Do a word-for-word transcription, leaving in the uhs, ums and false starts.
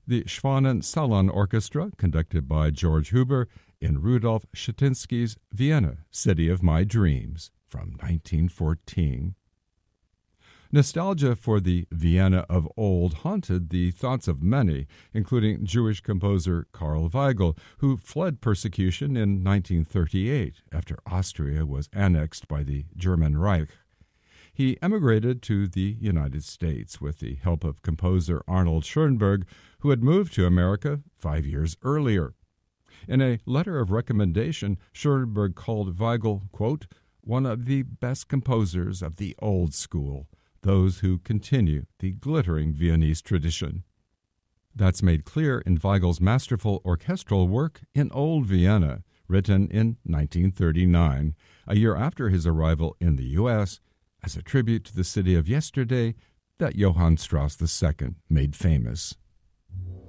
the Schwanensalon Orchestra, conducted by George Huber, in Rudolf Schutinsky's Vienna, City of My Dreams, from nineteen fourteen. Nostalgia for the Vienna of old haunted the thoughts of many, including Jewish composer Karl Weigel, who fled persecution in nineteen thirty-eight after Austria was annexed by the German Reich. He emigrated to the United States with the help of composer Arnold Schoenberg, who had moved to America five years earlier. In a letter of recommendation, Schoenberg called Weigel, quote, one of the best composers of the old school, those who continue the glittering Viennese tradition. That's made clear in Weigel's masterful orchestral work in Old Vienna, written in nineteen thirty-nine, a year after his arrival in the U S, as a tribute to the city of yesterday that Johann Strauss the Second made famous.